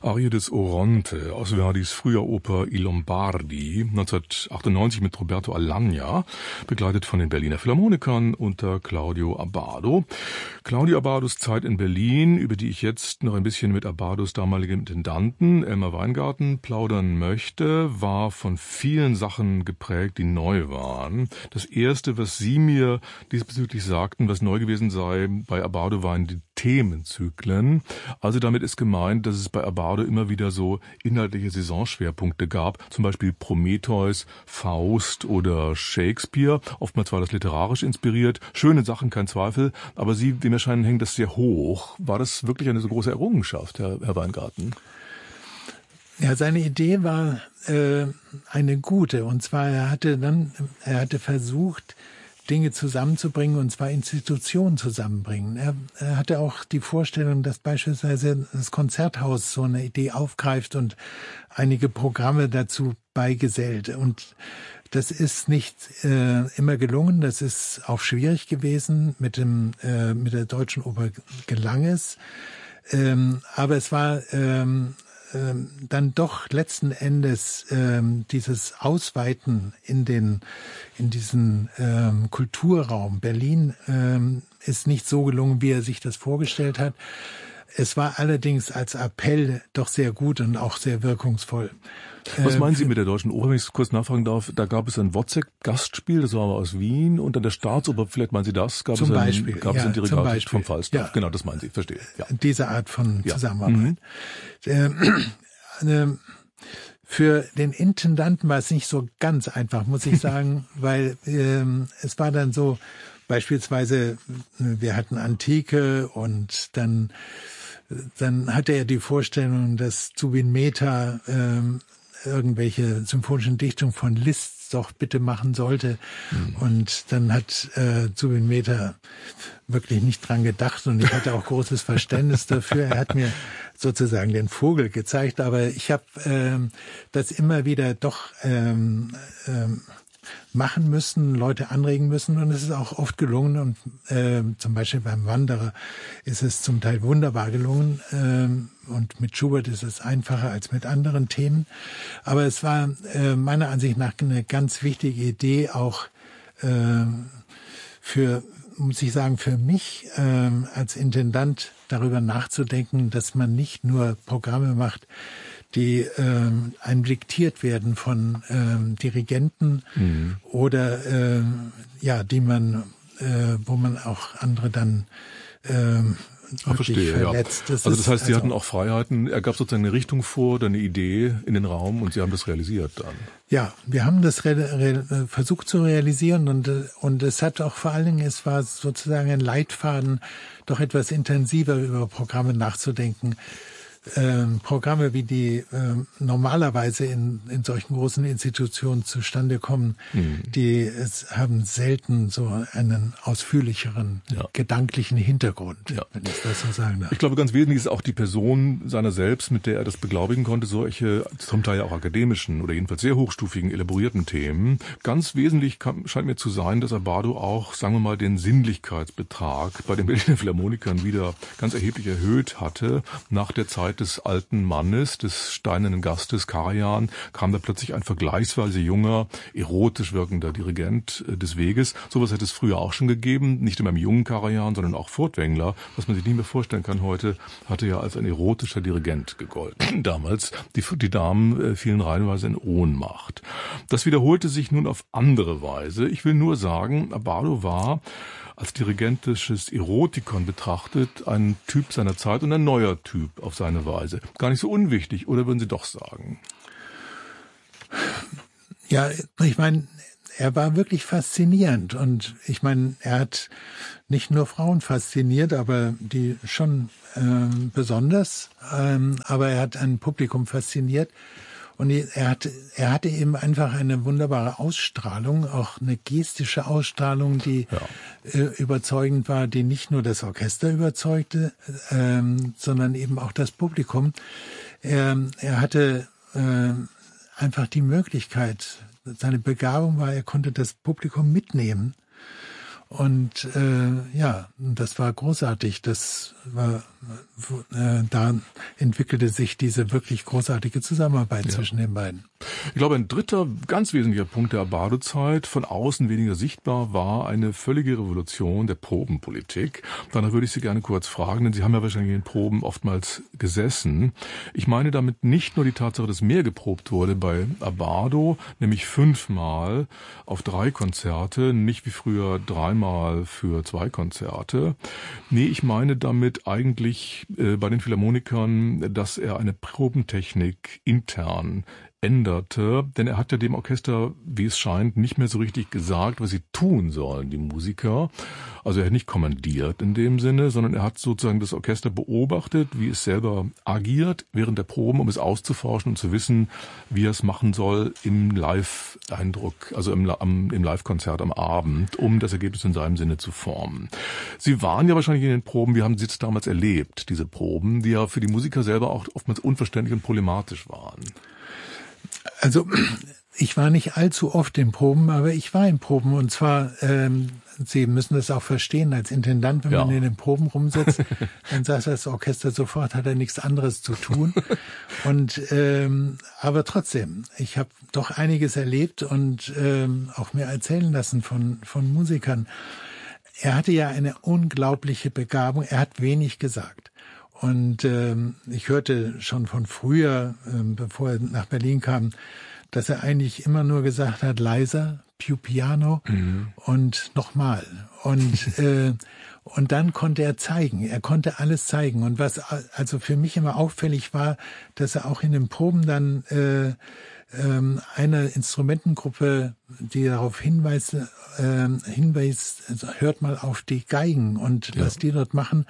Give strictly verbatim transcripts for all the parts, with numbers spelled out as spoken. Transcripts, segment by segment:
Arie des Oronte aus Verdis früher Oper I Lombardi, neunzehnhundertachtundneunzig mit Roberto Alagna, begleitet von den Berliner Philharmonikern unter Claudio Abbado. Claudio Abbados Zeit in Berlin, über die ich jetzt noch ein bisschen mit Abbados damaligem Intendanten Elmar Weingarten plaudern möchte, war von vielen Sachen geprägt, die neu waren. Das erste, was Sie mir diesbezüglich sagten, was neu gewesen sei bei Abbado, waren die Themenzyklen. Also damit ist gemeint, dass es bei Abbado immer wieder so inhaltliche Saisonschwerpunkte gab, zum Beispiel Prometheus, Faust oder Shakespeare. Oftmals war das literarisch inspiriert. Schöne Sachen, kein Zweifel, aber Sie, dem erscheinen, hängt das sehr hoch. War das wirklich eine so große Errungenschaft, Herr, Herr Weingarten? Ja, seine Idee war äh, eine gute. Und zwar, er hatte dann, er hatte versucht, Dinge zusammenzubringen, und zwar Institutionen zusammenbringen. Er, er hatte auch die Vorstellung, dass beispielsweise das Konzerthaus so eine Idee aufgreift und einige Programme dazu beigesellt. Und das ist nicht äh, immer gelungen, das ist auch schwierig gewesen. Mit dem äh, mit der Deutschen Oper gelang es. Ähm, aber es war ähm, ähm, dann doch letzten Endes ähm, dieses Ausweiten in den in diesen ähm, Kulturraum Berlin ähm, ist nicht so gelungen, wie er sich das vorgestellt hat. Es war allerdings als Appell doch sehr gut und auch sehr wirkungsvoll. Was meinen Sie mit der Deutschen Oper, wenn ich kurz nachfragen darf? Da gab es ein Wozzeck-Gastspiel, das war aber aus Wien, und an der Staatsoper, vielleicht meinen Sie das? Gab zum es ein, Beispiel, gab ja, es ein zum Dirigat Beispiel. vom Falstaff? Ja. Genau, das meinen Sie, verstehe. Ja. Diese Art von Ja. Zusammenarbeit. Mhm. Äh, äh, Für den Intendanten war es nicht so ganz einfach, muss ich sagen, weil ähm, es war dann so, beispielsweise, wir hatten Antike und dann dann hatte er die Vorstellung, dass Zubin Mehta ähm, irgendwelche symphonischen Dichtungen von Liszt doch bitte machen sollte. Mhm. Und dann hat äh, Zubin Mehta wirklich nicht dran gedacht, und ich hatte auch großes Verständnis dafür. Er hat mir sozusagen den Vogel gezeigt, aber ich habe ähm, das immer wieder doch ähm, ähm, machen müssen, Leute anregen müssen, und es ist auch oft gelungen, und äh, zum Beispiel beim Wanderer ist es zum Teil wunderbar gelungen, äh, und mit Schubert ist es einfacher als mit anderen Themen, aber es war äh, meiner Ansicht nach eine ganz wichtige Idee, auch äh, für, muss ich sagen, für mich äh, als Intendant darüber nachzudenken, dass man nicht nur Programme macht, die ähm, einem diktiert werden von ähm, Dirigenten, mhm. oder ähm, ja, die man, äh, wo man auch andere dann ähm, Ach, verstehe, verletzt. Ja. Das also das heißt, Sie also, hatten auch Freiheiten. Er gab sozusagen eine Richtung vor, oder eine Idee in den Raum, und Sie haben das realisiert dann. Ja, wir haben das re- re- versucht zu realisieren, und und es hat auch vor allen Dingen, es war sozusagen ein Leitfaden, doch etwas intensiver über Programme nachzudenken. Ähm, Programme, wie die ähm, normalerweise in, in solchen großen Institutionen zustande kommen, mhm. die es haben selten so einen ausführlicheren, ja. gedanklichen Hintergrund, ja. wenn ich das so sagen darf. Ich glaube, ganz wesentlich ist auch die Person seiner selbst, mit der er das beglaubigen konnte, solche zum Teil auch akademischen oder jedenfalls sehr hochstufigen, elaborierten Themen. Ganz wesentlich kann, scheint mir zu sein, dass Abbado auch, sagen wir mal, den Sinnlichkeitsbetrag bei den Berliner Philharmonikern wieder ganz erheblich erhöht hatte. Nach der Zeit des alten Mannes, des steinernen Gastes Karajan, kam da plötzlich ein vergleichsweise junger, erotisch wirkender Dirigent des Weges. Sowas hätte es früher auch schon gegeben, nicht immer im jungen Karajan, sondern auch Furtwängler, was man sich nicht mehr vorstellen kann heute, hatte ja als ein erotischer Dirigent gegolten. Damals, die, die Damen fielen reihenweise in Ohnmacht. Das wiederholte sich nun auf andere Weise. Ich will nur sagen, Abbado war als dirigentisches Erotikon betrachtet ein Typ seiner Zeit und ein neuer Typ auf seine Weise. Gar nicht so unwichtig, oder würden Sie doch sagen? Ja, ich meine, er war wirklich faszinierend, und ich meine, er hat nicht nur Frauen fasziniert, aber die schon äh, besonders, ähm, aber er hat ein Publikum fasziniert. Und er hatte, er hatte eben einfach eine wunderbare Ausstrahlung, auch eine gestische Ausstrahlung, die ja. äh, überzeugend war, die nicht nur das Orchester überzeugte, ähm, sondern eben auch das Publikum. Er, er hatte äh, einfach die Möglichkeit, seine Begabung war, er konnte das Publikum mitnehmen. Und äh, ja, das war großartig. Das war, äh, da entwickelte sich diese wirklich großartige Zusammenarbeit ja. zwischen den beiden. Ich glaube, ein dritter ganz wesentlicher Punkt der Abbado-Zeit, von außen weniger sichtbar, war eine völlige Revolution der Probenpolitik. Danach würde ich Sie gerne kurz fragen, denn Sie haben ja wahrscheinlich in den Proben oftmals gesessen. Ich meine damit nicht nur die Tatsache, dass mehr geprobt wurde bei Abbado, nämlich fünfmal auf drei Konzerte, nicht wie früher dreimal für zwei Konzerte. Nee, ich meine damit eigentlich äh, bei den Philharmonikern, dass er eine Probentechnik intern änderte, denn er hat ja dem Orchester, wie es scheint, nicht mehr so richtig gesagt, was sie tun sollen, die Musiker. Also er hat nicht kommandiert in dem Sinne, sondern er hat sozusagen das Orchester beobachtet, wie es selber agiert während der Proben, um es auszuforschen und zu wissen, wie er es machen soll im Live-Eindruck, also im, am, im Live-Konzert am Abend, um das Ergebnis in seinem Sinne zu formen. Sie waren ja wahrscheinlich in den Proben, wie haben Sie es damals erlebt, diese Proben, die ja für die Musiker selber auch oftmals unverständlich und problematisch waren? Also ich war nicht allzu oft in Proben, aber ich war in Proben und zwar, ähm, Sie müssen das auch verstehen, als Intendant, wenn ja. man in den Proben rumsitzt, dann sagt das Orchester sofort, hat er nichts anderes zu tun. Und ähm, aber trotzdem, ich habe doch einiges erlebt und ähm, auch mir erzählen lassen von von Musikern. Er hatte ja eine unglaubliche Begabung, er hat wenig gesagt. Und ähm, ich hörte schon von früher, ähm, bevor er nach Berlin kam, dass er eigentlich immer nur gesagt hat, leiser, più piano mhm. und nochmal. Und äh, und dann konnte er zeigen. Er konnte alles zeigen. Und was also für mich immer auffällig war, dass er auch in den Proben dann äh, ähm, eine Instrumentengruppe, die darauf hinweist, äh, hinweist, also hört mal auf die Geigen und ja. was die dort machen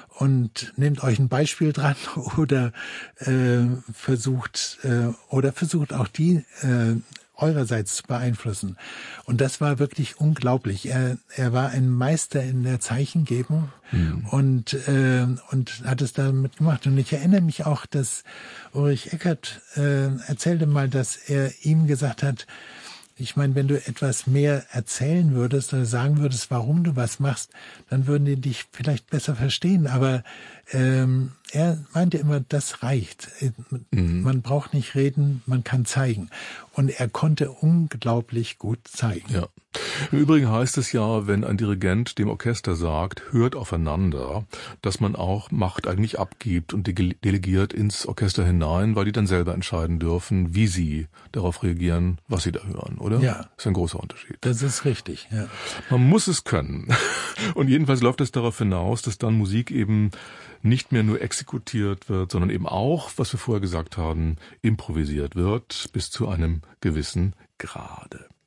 und nehmt euch ein Beispiel dran oder äh, versucht äh, oder versucht auch die äh, eurerseits zu beeinflussen. Und das war wirklich unglaublich. Er, er war ein Meister in der Zeichengebung mhm. und, äh, und hat es damit gemacht. Und ich erinnere mich auch, dass Ulrich Eckert äh, erzählte mal, dass er ihm gesagt hat, ich meine, wenn du etwas mehr erzählen würdest oder sagen würdest, warum du was machst, dann würden die dich vielleicht besser verstehen. Aber ähm, er meinte immer, das reicht. Mhm. Man braucht nicht reden, man kann zeigen. Und er konnte unglaublich gut zeigen. Ja. Im Übrigen heißt es ja, wenn ein Dirigent dem Orchester sagt, hört aufeinander, dass man auch Macht eigentlich abgibt und delegiert ins Orchester hinein, weil die dann selber entscheiden dürfen, wie sie darauf reagieren, was sie da hören, oder? Ja. Das ist ein großer Unterschied. Das ist richtig, ja. Man muss es können. Und jedenfalls läuft es darauf hinaus, dass dann Musik eben nicht mehr nur exekutiert wird, sondern eben auch, was wir vorher gesagt haben, improvisiert wird, bis zu einem gewissen Grade.